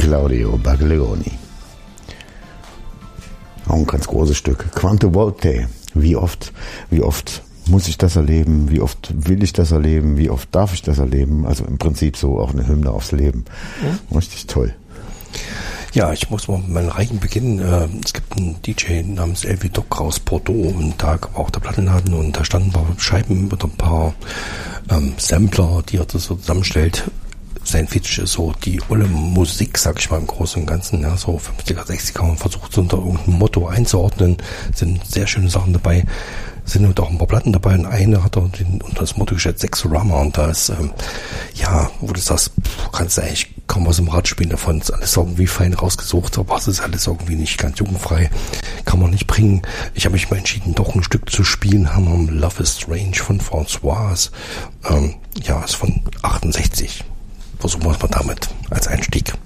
Claudio Baglioni. Auch ein ganz großes Stück. Quante volte. Wie oft muss ich das erleben? Wie oft will ich das erleben? Wie oft darf ich das erleben? Also im Prinzip so auch eine Hymne aufs Leben. Richtig toll. Ja, ich muss mal mit meinen Reichen beginnen. Es gibt einen DJ namens Elvi Doc aus Bordeaux und da war auch der Plattenladen und da standen ein paar Scheiben mit ein paar Sampler, die er das so zusammenstellt. Sein Fetisch ist so die olle Musik, sag ich mal im Großen und Ganzen, ja, so 50er, 60er und versucht so unter irgendein Motto einzuordnen. Sind sehr schöne Sachen dabei. Sind halt auch ein paar Platten dabei und eine hat er unter das Motto gestellt, Sexorama, und da ist, wo du sagst, kannst du eigentlich kaum was im Rad spielen davon, ist alles irgendwie fein rausgesucht, aber es ist alles irgendwie nicht ganz jugendfrei, kann man nicht bringen. Ich habe mich mal entschieden, doch ein Stück zu spielen, haben wir Love is Strange von Françoise, ist von 68. Versuchen wir es mal damit als Einstieg.